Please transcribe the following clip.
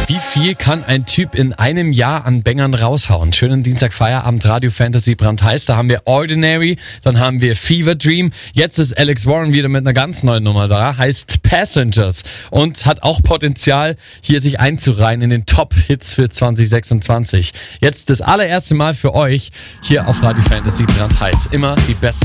Wie viel kann ein Typ in einem Jahr an Bängern raushauen? Schönen Dienstagfeierabend, Radio Fantasy brandheiß. Da haben wir Ordinary, dann haben wir Fever Dream. Jetzt ist Alex Warren wieder mit einer ganz neuen Nummer da, heißt Passengers und hat auch Potenzial, hier sich einzureihen in den Top-Hits für 2026. Jetzt das allererste Mal für euch hier auf Radio Fantasy brandheiß. Immer die besten